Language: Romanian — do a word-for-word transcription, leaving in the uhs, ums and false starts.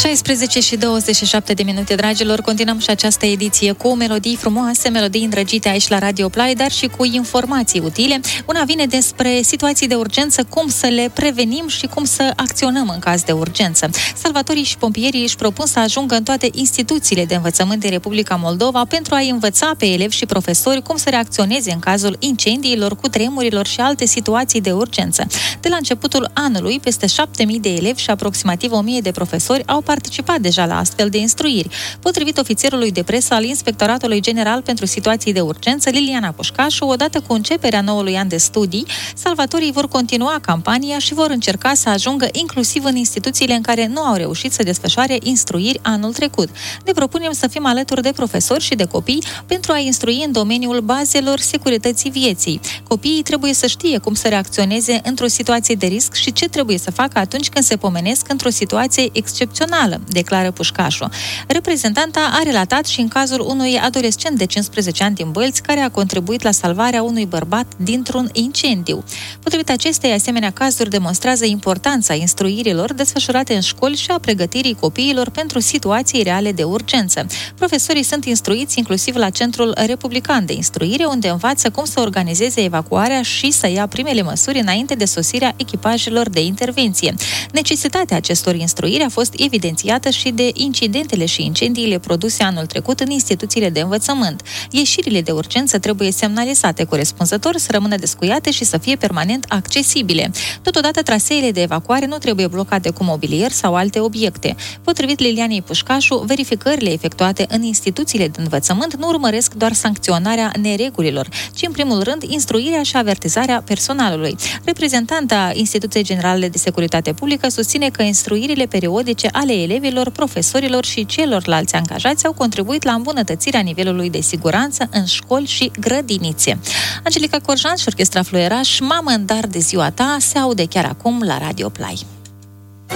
șaisprezece și douăzeci și șapte de minute, dragilor. Continuăm și această ediție cu melodii frumoase, melodii îndrăgite aici la Radio Play, dar și cu informații utile. Una vine despre situații de urgență, cum să le prevenim și cum să acționăm în caz de urgență. Salvatorii și pompierii își propun să ajungă în toate instituțiile de învățământ din Republica Moldova pentru a învăța pe elevi și profesori cum să reacționeze în cazul incendiilor, cutremurilor și alte situații de urgență. De la începutul anului, peste șapte mii de elevi și aproximativ o mie de profesori au participat deja la astfel de instruiri. Potrivit ofițerului de presă al Inspectoratului General pentru Situații de Urgență, Liliana Pușcașu, odată cu începerea noului an de studii, salvatorii vor continua campania și vor încerca să ajungă inclusiv în instituțiile în care nu au reușit să desfășoare instruiri anul trecut. Ne propunem să fim alături de profesori și de copii pentru a instrui în domeniul bazelor securității vieții. Copiii trebuie să știe cum să reacționeze într-o situație de risc și ce trebuie să facă atunci când se pomenesc într-o situație excepțională, declară Pușcașu. Reprezentanta a relatat și în cazul unui adolescent de cincisprezece ani din Bălți, care a contribuit la salvarea unui bărbat dintr-un incendiu. Potrivit acestei, asemenea cazuri demonstrează importanța instruirilor desfășurate în școli și a pregătirii copiilor pentru situații reale de urgență. Profesorii sunt instruiți inclusiv la Centrul Republican de Instruire, unde învață cum să organizeze evacuarea și să ia primele măsuri înainte de sosirea echipajelor de intervenție. Necesitatea acestor instruiri a fost evidențiată și de incidentele și incendiile produse anul trecut în instituțiile de învățământ. Ieșirile de urgență trebuie semnalizate corespunzător, să rămână descuiate și să fie permanent accesibile. Totodată, traseele de evacuare nu trebuie blocate cu mobilier sau alte obiecte. Potrivit Lilianei Pușcașu, verificările efectuate în instituțiile de învățământ nu urmăresc doar sancționarea neregulilor, ci în primul rând instruirea și avertizarea personalului. Reprezentanta Instituției Generale de Securitate Publică susține că instruirile periodice ale elevilor, profesorilor și celorlalți angajați au contribuit la îmbunătățirea nivelului de siguranță în școli și grădinițe. Angelica Corjan și Orchestra Fluieraș, Mamă în dar de ziua ta, se aude chiar acum la Radio Play.